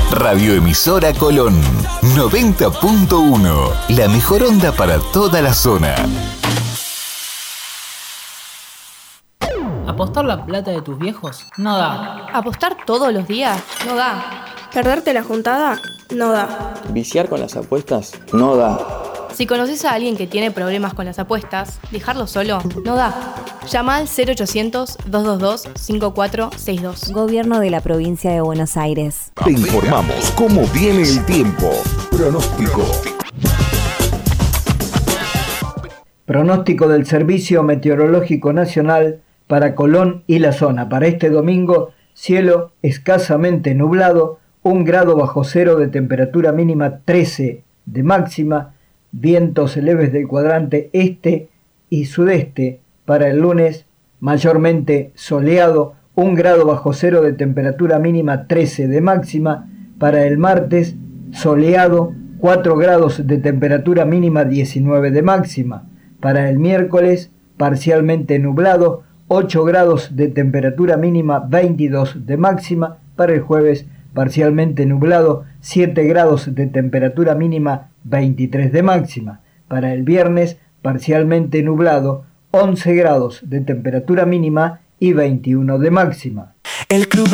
Radioemisora Colón 90.1. La mejor onda para toda la zona. ¿Apostar la plata de tus viejos? No da. ¿Apostar todos los días? No da. ¿Perderte la juntada? No da. ¿Viciar con las apuestas? No da. Si conoces a alguien que tiene problemas con las apuestas, dejarlo solo no da. Llama al 0800-222-5462. Gobierno de la Provincia de Buenos Aires. Te informamos cómo viene el tiempo. Pronóstico. Pronóstico del Servicio Meteorológico Nacional para Colón y la zona. Para este domingo, cielo escasamente nublado, 1 grado bajo cero de temperatura mínima, 13 de máxima, vientos leves del cuadrante este y sudeste. Para el lunes, mayormente soleado, 1 grado bajo cero de temperatura mínima, 13 de máxima. Para el martes, soleado, 4 grados de temperatura mínima, 19 de máxima. Para el miércoles, parcialmente nublado, 8 grados de temperatura mínima, 22 de máxima. Para el jueves, parcialmente nublado, 7 grados de temperatura mínima, 23 de máxima. Para el viernes, parcialmente nublado, 11 grados de temperatura mínima y 21 de máxima. El club